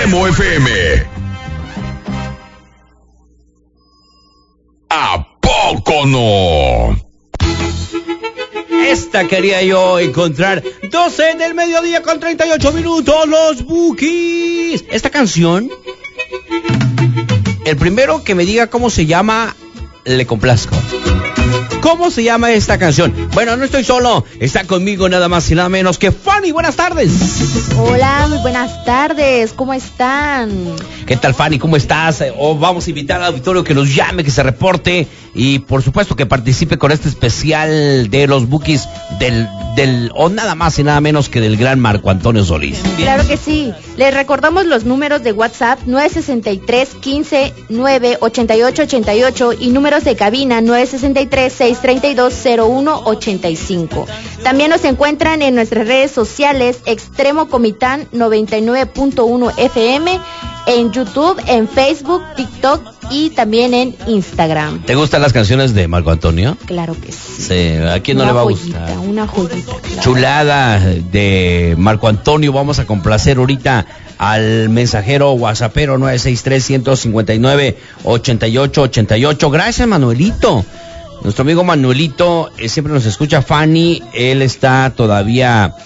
Extremo FM. ¿A poco no? Esta quería yo encontrar. 12 del mediodía con 38 minutos, los Bukis. Esta canción, el primero que me diga cómo se llama, le complazco. ¿Cómo se llama esta canción? Bueno, no estoy solo, está conmigo nada más y nada menos que Fanny. Buenas tardes. Hola, muy buenas tardes, ¿cómo están? ¿Qué tal, Fanny? ¿Cómo estás? Vamos a invitar al auditorio que nos llame, que se reporte y por supuesto que participe con este especial de los Bukis o nada más y nada menos que del gran Marco Antonio Solís. Claro que sí. Les recordamos los números de WhatsApp 963 15 9 88 88 y números de cabina 963 632 01 85. También nos encuentran en nuestras redes sociales Extremo Comitán 99.1 FM, en YouTube, en Facebook, TikTok y también en Instagram. ¿Te gustan las canciones de Marco Antonio? Claro que sí. Sí, ¿a quién no le va a gustar? Una joyita. Claro. Chulada de Marco Antonio. Vamos a complacer ahorita al mensajero whatsappero 963-159-8888. Gracias, Manuelito. Nuestro amigo Manuelito siempre nos escucha. Fanny, él está todavía